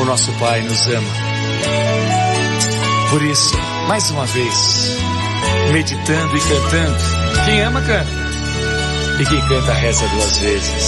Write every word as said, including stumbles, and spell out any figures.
o nosso Pai nos ama. Por isso, mais uma vez, meditando e cantando. Quem ama, canta. E quem canta, reza duas vezes.